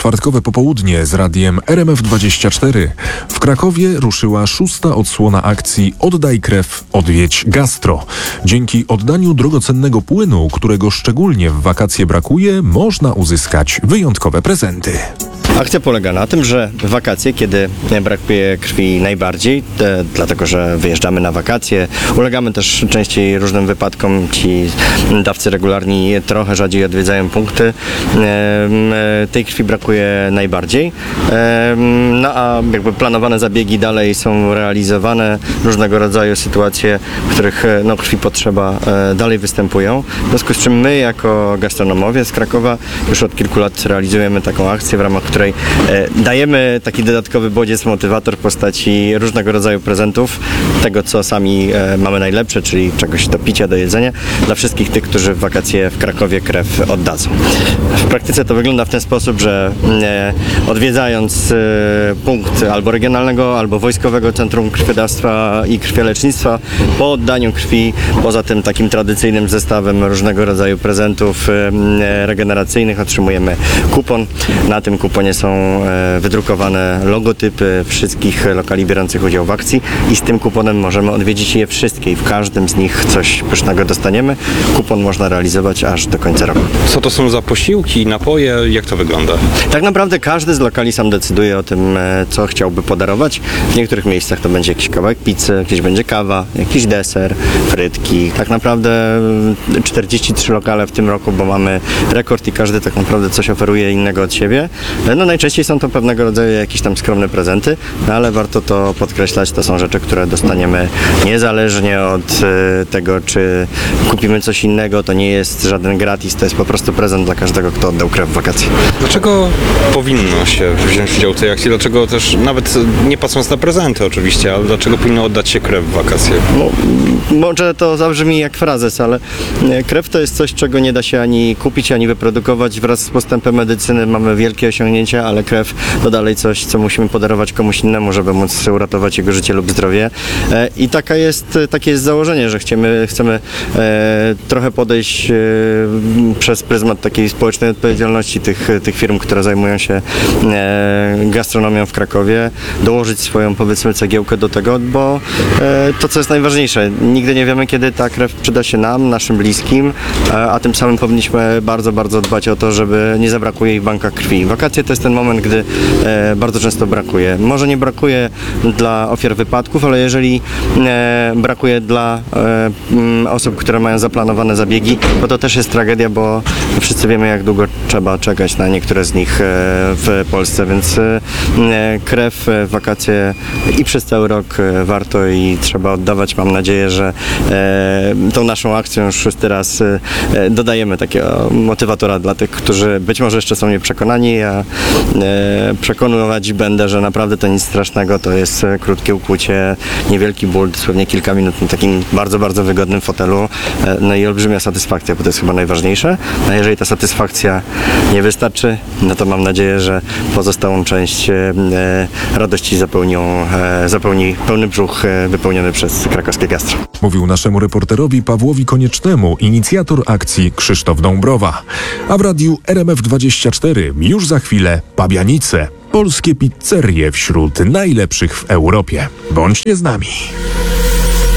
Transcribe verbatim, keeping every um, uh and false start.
czwartkowe popołudnie z radiem R M F dwadzieścia cztery. W Krakowie ruszyła szósta odsłona akcji Oddaj krew, odwiedź gastro. Dzięki oddaniu drogocennego płynu, którego szczególnie w wakacje brakuje, można uzyskać wyjątkowe prezenty. Akcja polega na tym, że w wakacje, kiedy brakuje krwi najbardziej, te, dlatego że wyjeżdżamy na wakacje, ulegamy też częściej różnym wypadkom, ci dawcy regularni trochę rzadziej odwiedzają punkty, e, tej krwi brakuje najbardziej. E, no a jakby planowane zabiegi dalej są realizowane, różnego rodzaju sytuacje, w których no, krwi potrzeba e, dalej występują. W związku z czym my jako gastronomowie z Krakowa już od kilku lat realizujemy taką akcję, w ramach której dajemy taki dodatkowy bodziec, motywator w postaci różnego rodzaju prezentów, tego co sami mamy najlepsze, czyli czegoś do picia, do jedzenia, dla wszystkich tych, którzy w wakacje w Krakowie krew oddadzą. W praktyce to wygląda w ten sposób, że odwiedzając punkt albo regionalnego, albo wojskowego centrum krwiodawstwa i krwiolecznictwa, po oddaniu krwi, poza tym takim tradycyjnym zestawem różnego rodzaju prezentów regeneracyjnych, otrzymujemy kupon. Na tym kuponie są wydrukowane logotypy wszystkich lokali biorących udział w akcji i z tym kuponem możemy odwiedzić je wszystkie i w każdym z nich coś pysznego dostaniemy. Kupon można realizować aż do końca roku. Co to są za posiłki, napoje? Jak to wygląda? Tak naprawdę każdy z lokali sam decyduje o tym, co chciałby podarować. W niektórych miejscach to będzie jakiś kawałek pizzy, gdzieś będzie kawa, jakiś deser, frytki. Tak naprawdę czterdzieści trzy lokale w tym roku, bo mamy rekord i każdy tak naprawdę coś oferuje innego od siebie. No najczęściej są to pewnego rodzaju jakieś tam skromne prezenty, no ale warto to podkreślać, to są rzeczy, które dostaniemy niezależnie od y, tego, czy kupimy coś innego, to nie jest żaden gratis, to jest po prostu prezent dla każdego, kto oddał krew w wakacje. Dlaczego powinno się wziąć udział w tej akcji? Dlaczego też, nawet nie patrząc na prezenty oczywiście, ale dlaczego powinno oddać się krew w wakacje? No, może to zabrzmi jak frazes, ale krew to jest coś, czego nie da się ani kupić, ani wyprodukować. Wraz z postępem medycyny mamy wielkie osiągnięcia, ale krew to dalej coś, co musimy podarować komuś innemu, żeby móc uratować jego życie lub zdrowie. I taka jest, takie jest założenie, że chcemy, chcemy e, trochę podejść e, przez pryzmat takiej społecznej odpowiedzialności tych, tych firm, które zajmują się e, gastronomią w Krakowie, dołożyć swoją, powiedzmy, cegiełkę do tego, bo e, to, co jest najważniejsze, nigdy nie wiemy, kiedy ta krew przyda się nam, naszym bliskim, a, a tym samym powinniśmy bardzo, bardzo dbać o to, żeby nie zabrakło jej w bankach krwi. Wakacje to jest ten moment, gdy e, bardzo często brakuje. Może nie brakuje dla ofiar wypadków, ale jeżeli e, brakuje dla e, m, osób, które mają zaplanowane zabiegi, to to też jest tragedia, bo wszyscy wiemy, jak długo trzeba czekać na niektóre z nich e, w Polsce, więc e, krew w wakacje i przez cały rok e, warto i trzeba oddawać. Mam nadzieję, że e, tą naszą akcją już szósty raz e, dodajemy takiego motywatora dla tych, którzy być może jeszcze są nieprzekonani, a e, przekonywać będę, że naprawdę to nic strasznego, to jest krótkie ukłucie, niewielki ból, dosłownie kilka minut na takim bardzo, bardzo wygodnym fotelu, e, no i olbrzymia satysfakcja, bo to jest chyba najważniejsze. A jeżeli ta satysfakcja nie wystarczy, no to mam nadzieję, że pozostałą część e, radości zapełnią, e, zapełni pełny brzuch e, wypełniony przez krakowskie gastro. Mówił naszemu reporterowi Pawłowi Koniecznemu inicjator akcji Krzysztof Dąbrowa. A w radiu R M F dwadzieścia cztery już za chwilę Pabianice. Polskie pizzerie wśród najlepszych w Europie. Bądźcie z nami.